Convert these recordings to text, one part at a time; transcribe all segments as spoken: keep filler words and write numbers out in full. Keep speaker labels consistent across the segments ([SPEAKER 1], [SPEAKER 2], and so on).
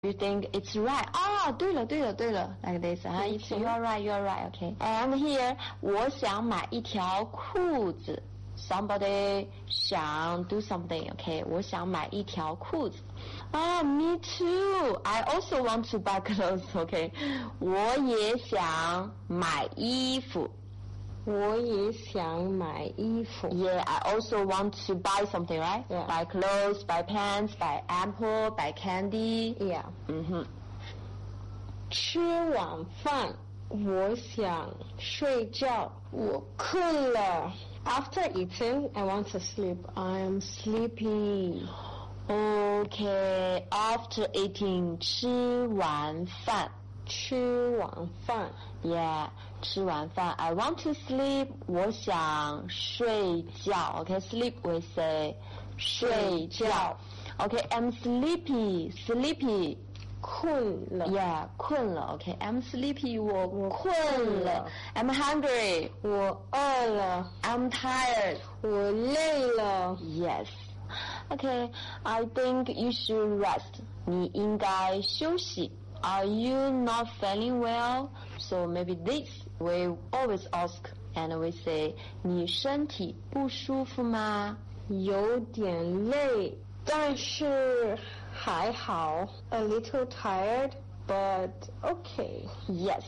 [SPEAKER 1] You think it's right? 啊，对了，对了，对了 ，like this 啊 ，it's you're right, you're right, okay. And here， 我想买一条裤子。Somebody 想 do something, okay. 我想买一条裤子。啊 ，me too. I also want to buy clothes, okay. 我也想买衣服。
[SPEAKER 2] 我也想买衣服。
[SPEAKER 1] Yeah, I also want to buy something, right?
[SPEAKER 2] Yeah.
[SPEAKER 1] Buy clothes, buy pants, buy apple, buy candy.
[SPEAKER 2] Yeah.
[SPEAKER 1] 嗯哼。
[SPEAKER 2] 吃晚饭，我想睡觉，我困了。After eating, I want to sleep. I'm sleepy.
[SPEAKER 1] Okay, after eating, 吃完饭。
[SPEAKER 2] 吃晚饭。
[SPEAKER 1] Yeah, 吃完饭。I want to sleep. 我想睡觉。Okay, sleep we say 睡觉。Okay, I'm sleepy. Sleepy.
[SPEAKER 2] 困了。
[SPEAKER 1] Yeah, 困了。Okay, I'm sleepy. 我困了。I'm hungry.
[SPEAKER 2] 我饿了。
[SPEAKER 1] I'm tired.
[SPEAKER 2] 我累了。
[SPEAKER 1] Yes. Okay, I think you should rest. 你应该休息。Are you not feeling well? So maybe this we always ask and we say 你身体不舒服吗？
[SPEAKER 2] 有点累，但是还好。A little tired, but okay.
[SPEAKER 1] Yes.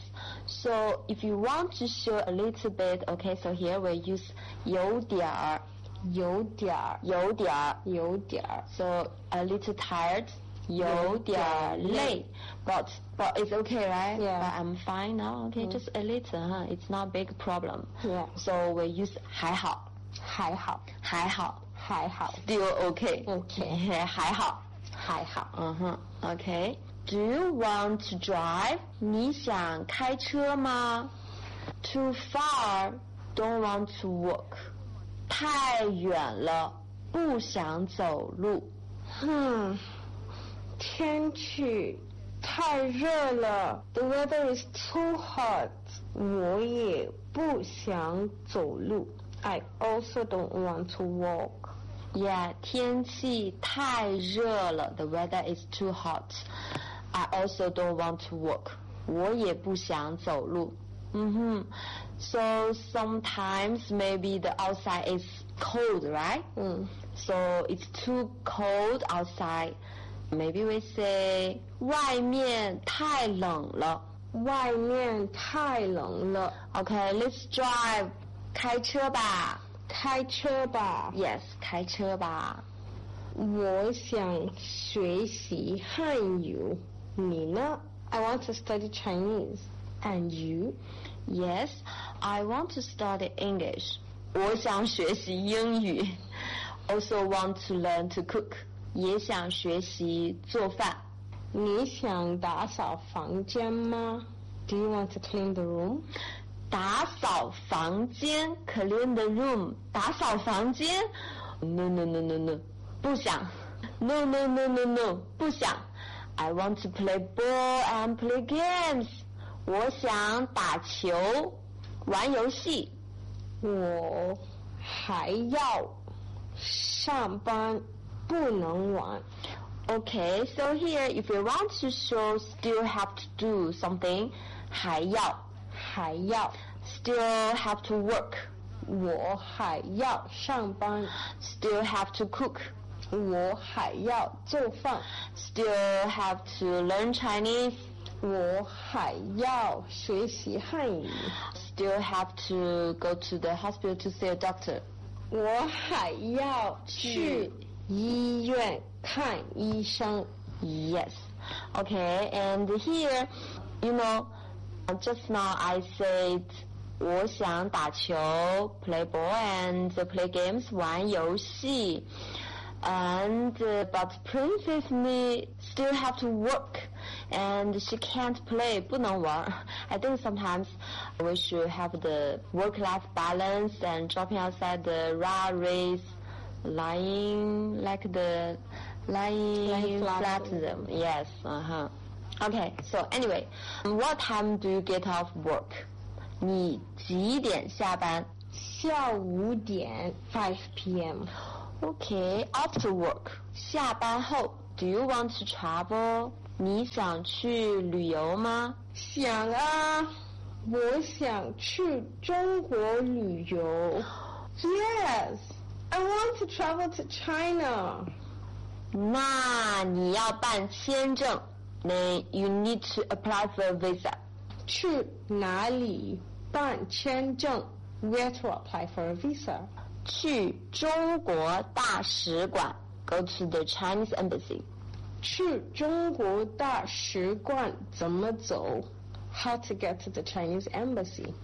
[SPEAKER 1] So if you want to show a little bit, okay, so here we use 有点儿，
[SPEAKER 2] 有点儿，
[SPEAKER 1] 有点儿，
[SPEAKER 2] 有点儿。
[SPEAKER 1] So a little tired.有点累 but but it's okay, right?
[SPEAKER 2] Yeah.
[SPEAKER 1] But I'm fine now. Okay,
[SPEAKER 2] Mm.
[SPEAKER 1] just a little, huh? It's not a big problem.
[SPEAKER 2] Yeah.
[SPEAKER 1] So we use 还好，
[SPEAKER 2] 还好，
[SPEAKER 1] 还好，
[SPEAKER 2] 还好。
[SPEAKER 1] Still okay.
[SPEAKER 2] Okay.
[SPEAKER 1] 还好，
[SPEAKER 2] 还好。
[SPEAKER 1] 嗯哼 Okay. Do you want to drive? 你想开车吗 ？Too far. Don't want to walk. 太远了，不想走路。
[SPEAKER 2] Hmm. 天气太热了 The weather is too hot. 我也不想走路 I also don't want to walk.
[SPEAKER 1] Yeah, 天气太热了 The weather is too hot. I also don't want to walk. 我也不想走路。嗯哼 So sometimes maybe the outside is cold, right?
[SPEAKER 2] 嗯
[SPEAKER 1] So it's too cold outside.Maybe we say 外面太冷了。
[SPEAKER 2] 外面太冷了。
[SPEAKER 1] Okay, let's drive. 开车吧。
[SPEAKER 2] 开车吧。
[SPEAKER 1] Yes, 开车吧。
[SPEAKER 2] 我想学习汉语。你呢 I want to study Chinese. And you?
[SPEAKER 1] Yes, I want to study English. 我想学习英语。Also want to learn to cook.也想学习做饭。
[SPEAKER 2] 你想打扫房间吗 Do you want to clean the room?
[SPEAKER 1] 打扫房间 Clean the room 打扫房间 No, no, no, no, no 不想 No, no, no, no, no 不想 I want to play ball and play games 我想打球玩游戏
[SPEAKER 2] 我还要上班不能玩
[SPEAKER 1] Okay, so here if you want to show still have to do something 还要
[SPEAKER 2] 还要
[SPEAKER 1] still have to work
[SPEAKER 2] 我还要上班
[SPEAKER 1] still have to cook
[SPEAKER 2] 我还要做饭
[SPEAKER 1] still have to learn Chinese
[SPEAKER 2] 我还要学习汉语
[SPEAKER 1] still have to go to the hospital to see a doctor
[SPEAKER 2] 我还要去医院看医生
[SPEAKER 1] Yes. Okay, and here, you know, just now I said 我想打球 play ball and play games 玩游戏 and uh, but Princess me still have to work and she can't play 不能玩 I think sometimes we should have the work-life balance and dropping outside the rat race lying like the lying,
[SPEAKER 2] lying flat,
[SPEAKER 1] flat them. Yes, uh-huh. Okay, so anyway, what time do you get off work? 你几点下班？
[SPEAKER 2] 下午五点 five p.m.
[SPEAKER 1] Okay, after work, 下班后 do you want to travel? 你想去旅游吗？
[SPEAKER 2] 想啊，我想去中国旅游。Yes, I want to travel to China.
[SPEAKER 1] 那你要办签证，那 you need to apply for a visa.
[SPEAKER 2] 去哪里办签证 ？Where to apply for a visa?
[SPEAKER 1] 去中国大使馆 ，go to the Chinese embassy.
[SPEAKER 2] 去中国大使馆怎么走 ？How to get to the Chinese embassy?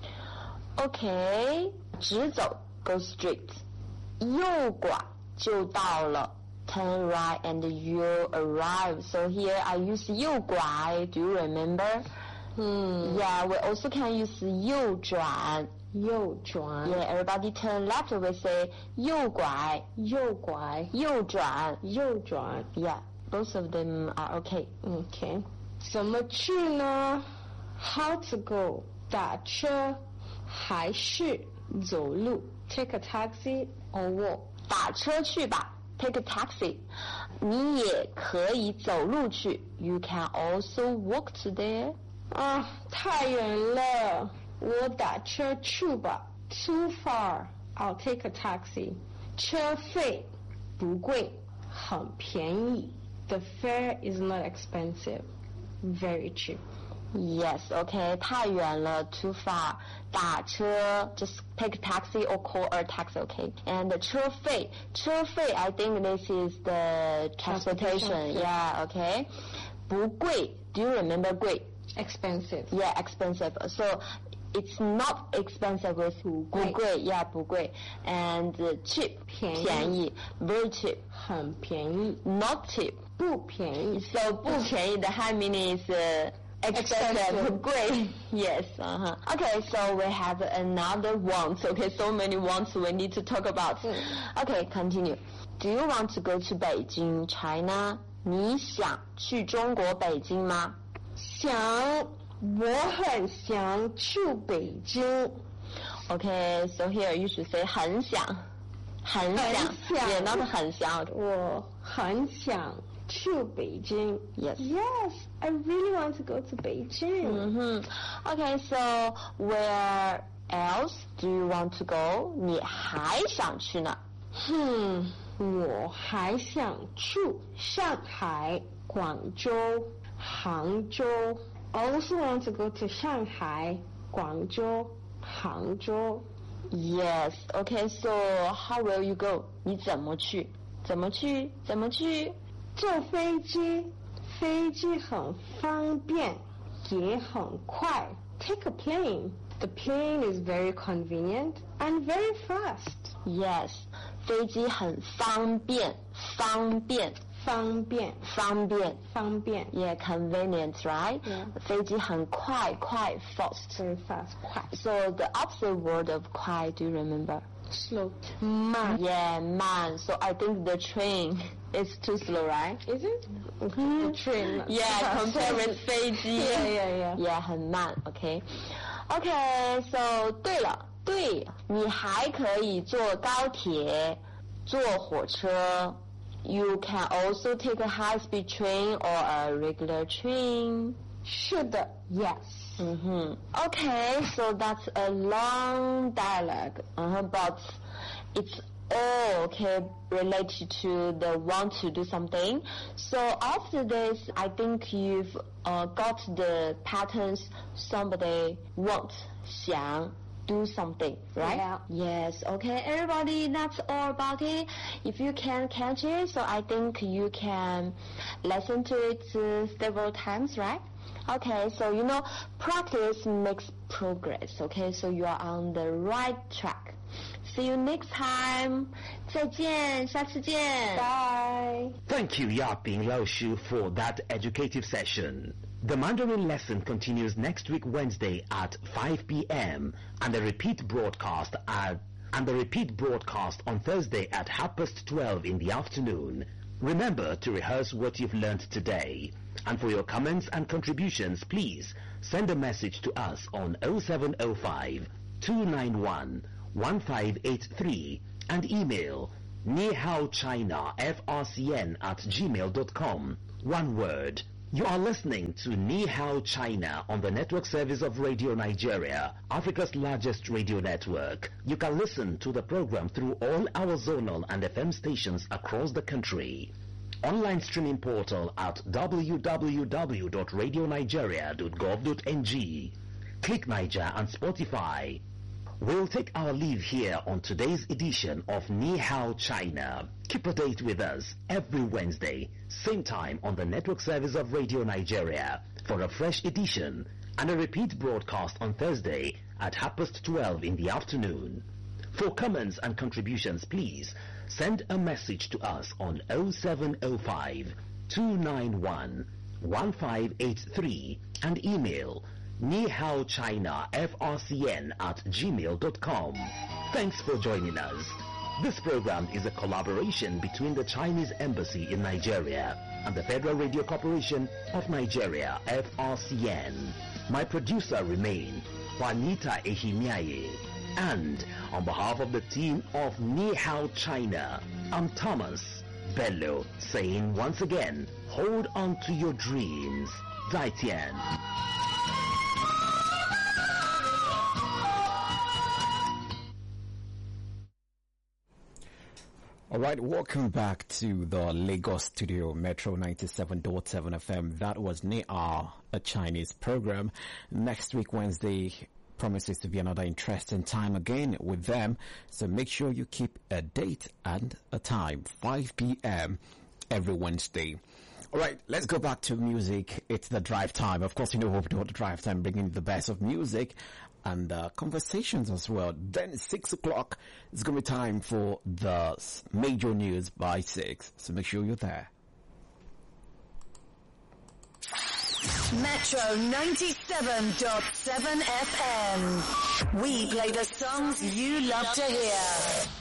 [SPEAKER 1] OK， 直走 go straight， 右拐就到了。Turn right and you arrive. So here I use 右拐. Do you remember?
[SPEAKER 2] Hmm.
[SPEAKER 1] Yeah, we also can use 右转.
[SPEAKER 2] 右转.
[SPEAKER 1] Yeah, everybody turn left. We say 右拐,
[SPEAKER 2] 右拐,
[SPEAKER 1] 右转,
[SPEAKER 2] 右转.
[SPEAKER 1] Yeah, both of them are okay.
[SPEAKER 2] Okay. 怎么去呢 ？How to go? 打车还是走路 ？Take a taxi or walk?
[SPEAKER 1] 打车去吧。Take a taxi. 你也可以走路去。You can also walk to there.
[SPEAKER 2] 啊，太远了，我打车去吧。Too far. I'll take a taxi. 车费不贵，很便宜。The fare is not expensive. Very cheap.
[SPEAKER 1] Yes, okay. 太远了 too far. 打车 just take a taxi or call a taxi, okay. And 车费车费 I think this is the transportation. Yeah, okay. 不贵 do you remember 贵
[SPEAKER 2] Expensive.
[SPEAKER 1] Yeah, expensive. So it's not expensive with 不贵 Yeah, 不贵 And cheap
[SPEAKER 2] 便宜
[SPEAKER 1] 便宜 Very cheap
[SPEAKER 2] 很便宜
[SPEAKER 1] Not cheap
[SPEAKER 2] 不便宜
[SPEAKER 1] So 不便宜 the high meaning is uh, expensive, 贵 Yes, uh-huh. Okay, so we have another want. Okay, so many wants we need to talk about. Okay, continue. Do you want to go to Beijing, China? 你想去中国北京吗？
[SPEAKER 2] 想，我很想去北京。
[SPEAKER 1] Okay, so here you should say 很想，很想，
[SPEAKER 2] 很想
[SPEAKER 1] Yeah, not 很想。
[SPEAKER 2] 我很想去北京。
[SPEAKER 1] Yes.
[SPEAKER 2] Yes, I really want to go to Beijing.
[SPEAKER 1] Mm-hmm. Okay, so where else do you want to go? 你还想去哪？
[SPEAKER 2] 嗯，我还想去上海、广州、杭州。I also want to go to Shanghai, 广州、杭州。
[SPEAKER 1] Yes. Okay, so how will you go? 你怎么去？怎么去？怎么去？
[SPEAKER 2] 坐飞机，飞机很方便，也很快。Take a plane. The plane is very convenient and very fast.
[SPEAKER 1] Yes. 飞机很方便，方便，
[SPEAKER 2] 方便，
[SPEAKER 1] 方便。
[SPEAKER 2] 方便。
[SPEAKER 1] Yeah, convenient, right?
[SPEAKER 2] Yeah.
[SPEAKER 1] 飞机很快，快 fast.
[SPEAKER 2] Very fast. 快。
[SPEAKER 1] So the opposite word of 快, do you remember?
[SPEAKER 2] Slow. 慢。
[SPEAKER 1] Yeah, 慢. So I think the train is too slow, right?
[SPEAKER 2] Is it? The train.
[SPEAKER 1] Yeah, compare with 飞机.
[SPEAKER 2] Yeah, yeah, yeah.
[SPEAKER 1] Yeah, 很慢. Okay. Okay, so 对了，对，你还可以坐高铁，坐火车。You can also take a high-speed train or a regular train.
[SPEAKER 2] 是的 Yes.
[SPEAKER 1] Mm-hmm. Okay, so that's a long dialogue, uh-huh, but it's all okay related to the want to do something. So after this, I think you've uh, got the patterns. Somebody want 想 do something, right?
[SPEAKER 2] Yeah.
[SPEAKER 1] Yes. Okay, everybody, that's all about it. If you can catch it, so I think you can listen to it uh, several times, right? Okay, so you know, practice makes progress. Okay, so you are on the right track. See you next time. 再见，下次见。
[SPEAKER 2] Bye.
[SPEAKER 3] Thank you, Yaping Laoshu, for that educative session. The Mandarin lesson continues next week Wednesday at five p.m. and the repeat broadcast at and the repeat broadcast on Thursday at half past twelve in the afternoon. Remember to rehearse what you've learned today. And for your comments and contributions, please send a message to us on oh seven oh five, two nine one, one five eight three and email nihaochina frcn at gmail dot com. One word, You are listening to Ni Hao China on the network service of Radio Nigeria, Africa's largest radio network. You can listen to the program through all our zonal and F M stations across the country. Online streaming portal at w w w dot radio nigeria dot gov dot n g. Click Niger and Spotify. We'll take our leave here on today's edition of Ni Hao China. Keep a date with us every Wednesday, same time on the network service of Radio Nigeria for a fresh edition and a repeat broadcast on Thursday at half past twelve in the afternoon. For comments and contributions, please send a message to us on oh seven oh five, two nine one, one five eight three and email nihaochina.frcn at gmail dot com. Thanks for joining us. This program is a collaboration between the Chinese Embassy in Nigeria and the Federal Radio Corporation of Nigeria, F R C N. My producer remain Juanita Ehimiaye. And on behalf of the team of Ni Hao China, I'm Thomas Bello saying once again, hold on to your dreams. Zai Tian.
[SPEAKER 4] All right, welcome back to the Lagos studio, Metro ninety-seven point seven F M. That was Ni Hao, a Chinese program. Next week, Wednesday, promises to be another interesting time again with them. So make sure you keep a date and a time, five p.m. every Wednesday. All right, let's go back to music. It's the drive time. Of course, you know what we do at the drive time, bringing the best of music and uh, conversations as well. Then six o'clock, it's going to be time for the major news by six. So make sure you're there.
[SPEAKER 5] Metro ninety-seven point seven F M. We play the songs you love to hear.